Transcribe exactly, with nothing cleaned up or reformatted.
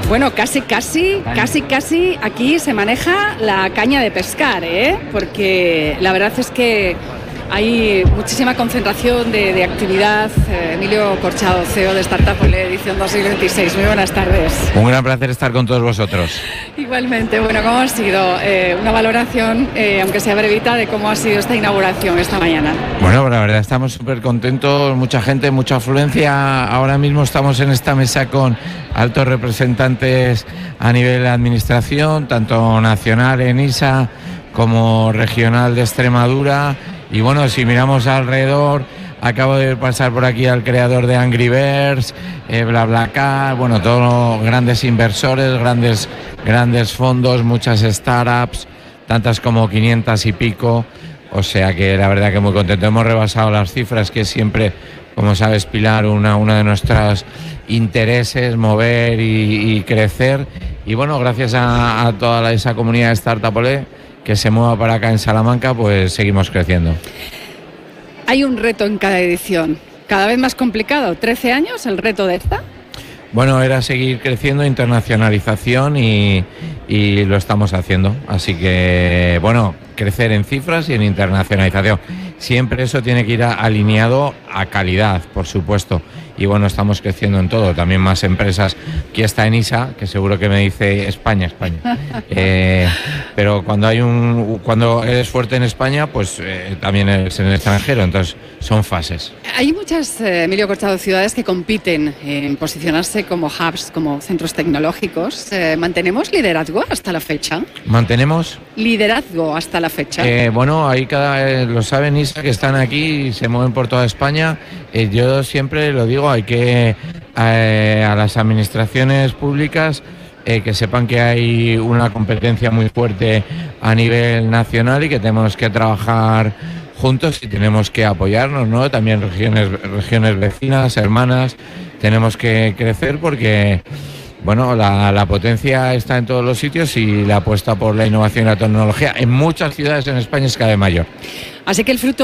Bueno, casi, casi, casi, casi aquí se maneja la caña de pescar, ¿eh? Porque la verdad es que hay muchísima concentración de, de actividad. Eh, Emilio Corchado, C E O de Startupole, edición dos mil veintiséis. Muy buenas tardes. Un gran placer estar con todos vosotros. Igualmente. Bueno, ¿cómo ha sido? Eh, una valoración, eh, aunque sea brevita, de cómo ha sido esta inauguración esta mañana. Bueno, la verdad estamos súper contentos, mucha gente, mucha afluencia. Ahora mismo estamos en esta mesa con altos representantes a nivel de administración, tanto nacional en I S A como regional de Extremadura. Y bueno, si miramos alrededor, acabo de pasar por aquí al creador de Angry Birds, eh, BlaBlaCar, bueno, todos grandes inversores, grandes, grandes fondos, muchas startups, tantas como quinientas y pico. O sea que la verdad que muy contento. Hemos rebasado las cifras, que siempre, como sabes, Pilar, una, una de nuestros intereses, mover y, y crecer. Y bueno, gracias a, a toda la, esa comunidad de Startupole que se mueva para acá en Salamanca, pues seguimos creciendo. Hay un reto en cada edición, cada vez más complicado. ¿trece años el reto de esta? Bueno, era seguir creciendo, internacionalización y, y lo estamos haciendo. Así que, bueno, crecer en cifras y en internacionalización. Siempre eso tiene que ir a, alineado a calidad, por supuesto. Y bueno, estamos creciendo en todo. También más empresas. Aquí está en I S A, que seguro que me dice España, España. Eh, pero cuando hay un, cuando eres fuerte en España, pues eh, también eres en el extranjero. Entonces son fases. Hay muchas, eh, Emilio Corchado, ciudades que compiten en posicionarse como hubs, como centros tecnológicos. Eh, ¿Mantenemos liderazgo hasta la fecha? ¿Mantenemos? Liderazgo hasta la fecha. Eh, bueno, ahí cada eh, lo saben I S A, que están aquí y se mueven por toda España. Eh, yo siempre lo digo, hay que eh, a las administraciones públicas eh, que sepan que hay una competencia muy fuerte a nivel nacional y que tenemos que trabajar juntos y tenemos que apoyarnos, ¿no? También regiones, regiones vecinas, hermanas, tenemos que crecer porque, bueno, la, la potencia está en todos los sitios y la apuesta por la innovación y la tecnología en muchas ciudades en España es cada vez mayor. Así que el fruto